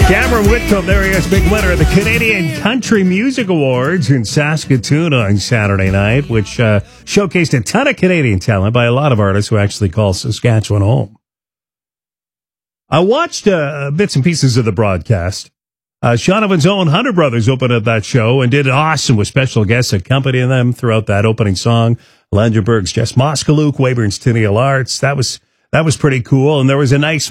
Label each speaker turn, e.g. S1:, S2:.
S1: Cameron Whitcomb, there he is, big winner of the Canadian Country Music Awards in Saskatoon on Saturday night, which showcased a ton of Canadian talent by a lot of artists who actually call Saskatchewan home. I watched bits and pieces of the broadcast. Shonovan's own Hunter Brothers opened up that show and did it awesome with special guests accompanying them throughout that opening song. Langenberg's Jess Moskaluk, Weyburn's Tennille Arts. That was pretty cool. And there was a nice